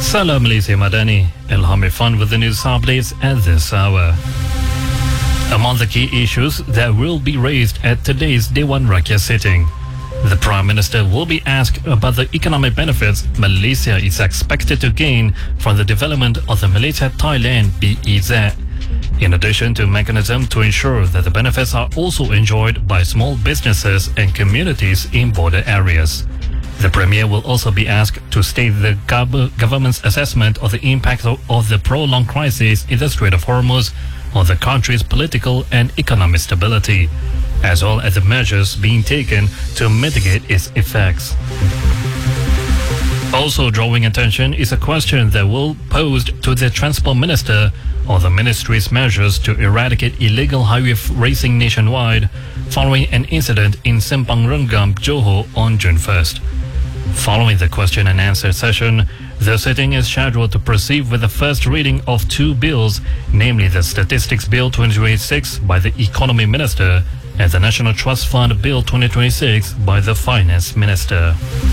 Salam Malaysia Madani, Ilham Irfan with the news updates at this hour. Among the key issues that will be raised at today's Dewan Rakyat sitting, the Prime Minister will be asked about the economic benefits Malaysia is expected to gain from the development of the Malaysia-Thailand BEZ, in addition to mechanism to ensure that the benefits are also enjoyed by small businesses and communities in border areas. The Premier will also be asked to state the government's assessment of the impact of the prolonged crisis in the Strait of Hormuz on the country's political and economic stability, as well as the measures being taken to mitigate its effects. Also drawing attention is a question that will posed to the Transport Minister on the ministry's measures to eradicate illegal highway racing nationwide following an incident in Simpang Renggam, Johor on June 1st. Following the question and answer session, the sitting is scheduled to proceed with the first reading of two bills, namely the Statistics Bill 2026 by the Economy Minister and the National Trust Fund Bill 2026 by the Finance Minister.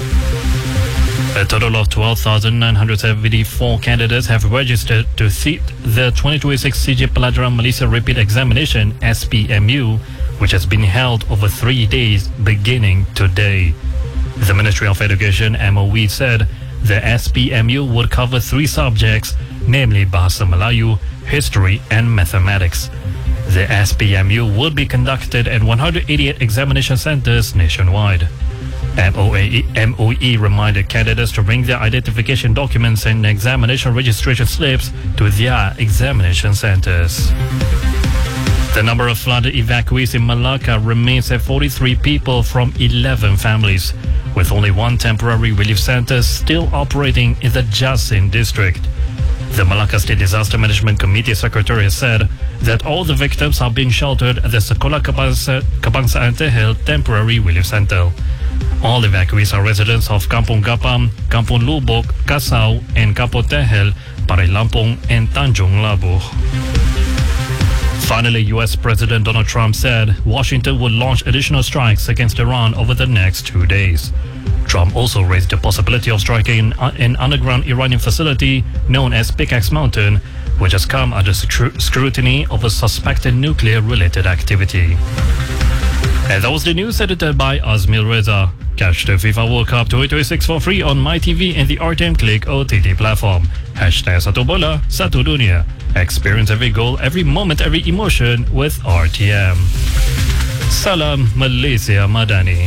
A total of 12,974 candidates have registered to sit the 2026 CJ Pelajaran Malaysia Repeat Examination SPMU, which has been held over 3 days beginning today. The Ministry of Education MOE said the SPMU would cover 3 subjects, namely Bahasa Melayu, History and Mathematics. The SPMU would be conducted at 188 examination centres nationwide. MOE reminded candidates to bring their identification documents and examination registration slips to their examination centres. The number of flooded evacuees in Malacca remains at 43 people from 11 families, with only one temporary relief centre still operating in the Jasin district. The Malacca State Disaster Management Committee Secretary has said that all the victims are being sheltered at the Sekolah Kebangsaan Tehel Temporary Relief Centre. All evacuees are residents of Kampung Gapam, Kampung Lubok, Kasau and Kampung Tehel, Parai Lampung and Tanjung Labuh. Finally, U.S. President Donald Trump said Washington would launch additional strikes against Iran over the next 2 days. Trump also raised the possibility of striking an underground Iranian facility known as Pickaxe Mountain, which has come under scrutiny of a suspected nuclear-related activity. And that was the news edited by Azmil Reza. Catch the FIFA World Cup 2026 for free on MyTV and the RTM Click OTT platform. #Satu Bola, Satu Dunia. Experience every goal, every moment, every emotion with RTM. Salam Malaysia Madani.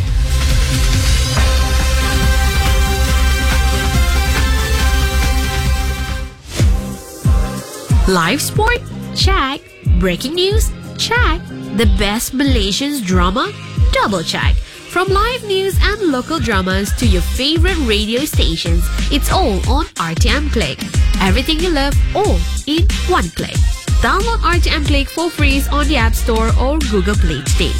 Live sport? Check. Breaking news? Check. The best Malaysian drama? Double check. From live news and local dramas to your favorite radio stations, it's all on RTM Click. Everything you love, all in one click. Download RTM Click for free on the App Store or Google Play today.